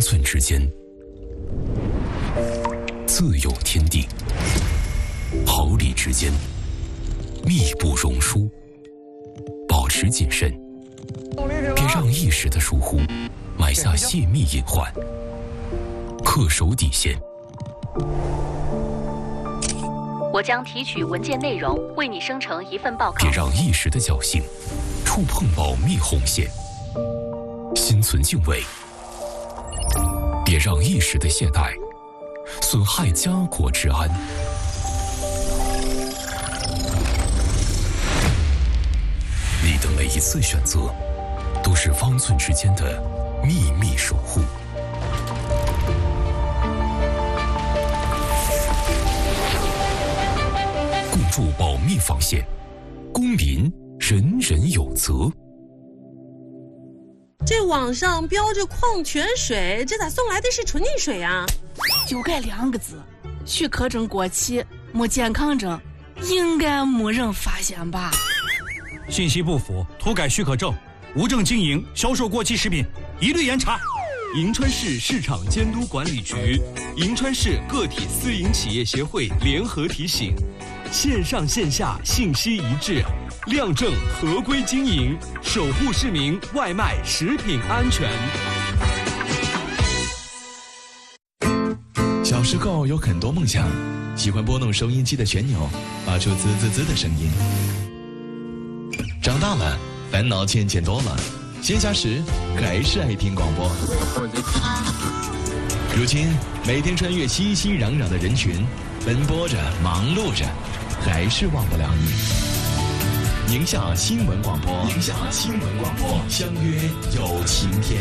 寸之间，自有天地；毫厘之间，密不容疏。保持谨慎，别让一时的疏忽埋下泄密隐患。恪守底线。 我将提取文件内容，为你生成一份报告。 别让一时的侥幸触碰保密红线。心存敬畏，别让一时的懈怠损害家国治安。你的每一次选择，都是方寸之间的秘密守护。共筑保密防线，公民人人有责。 这网上标着矿泉水，这咋送来的是纯净水啊？ 就这2个字，许可证过期，没健康证，应该没人发现吧？ 信息不符、涂改许可证、无证经营、销售过期食品，一律严查。 银川市市场监督管理局、银川市个体私营企业协会联合提醒：线上线下信息一致，亮证合规经营，守护市民外卖食品安全。 小时候有很多梦想，喜欢拨弄收音机的旋钮，发出滋滋滋的声音。长大了，烦恼渐渐多了，闲暇时还是爱听广播。如今每天穿越熙熙攘攘的人群，奔波着忙碌着，还是忘不了你。宁夏新闻广播，宁夏新闻广播，相约有晴天。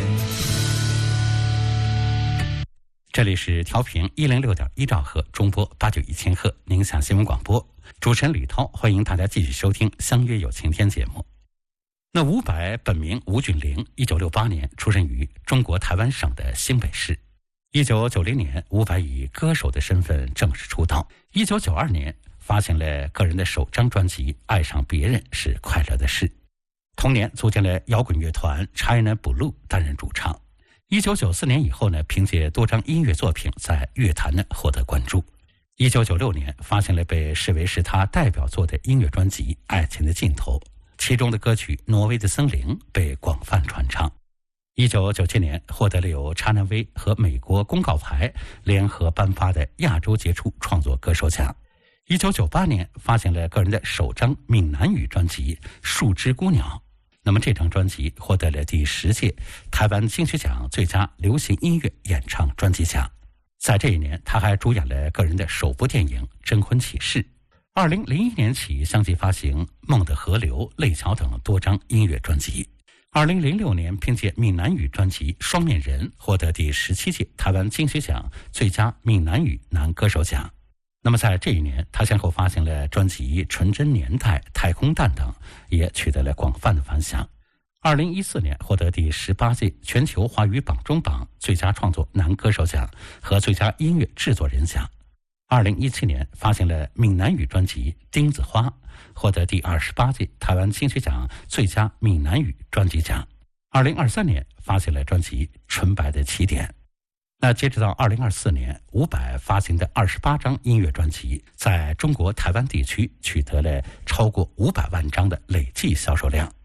这里是调频106.1兆赫，中波891千赫，宁夏新闻广播。主持人吕涛，欢迎大家继续收听《相约有晴天》节目。那伍佰本名吴俊霖，1968年出生于中国台湾省的新北市。1990年，伍佰以歌手的身份正式出道。1992年，发行了个人的首张专辑《爱上别人是快乐的事》。同年，组建了摇滚乐团 China Blue 担任主唱。1994年以后呢，凭借多张音乐作品在乐坛呢获得关注。1996年，发行了被视为是他代表作的音乐专辑《爱情的尽头》，其中的歌曲《挪威的森林》被广泛传唱。1997年，获得了由 ChinaV 和美国公告牌联合颁发的亚洲杰出创作歌手奖。1998年，发行了个人的首张闽南语专辑《树枝姑娘》。那么这张专辑获得了第10届台湾金曲奖最佳流行音乐演唱专辑奖。在这一年，他还主演了个人的首部电影《征婚启事》。2001年起，相继发行《梦的河流》《泪桥》等多张音乐专辑。2006年，凭借闽南语专辑《双面人》获得第17届台湾金曲奖最佳闽南语男歌手奖。那么在这一年，他先后发行了专辑《纯真年代》《太空蛋》等，也取得了广泛的反响。2014年，获得第18届全球华语榜中榜最佳创作男歌手奖和最佳音乐制作人奖。2017年，发行了闽南语专辑《钉子花》，获得第28届台湾金曲奖最佳闽南语专辑奖。2023年，发行了专辑《纯白的起点》。那截止到2024年，伍佰发行的28张音乐专辑，在中国台湾地区取得了超过500万张的累计销售量。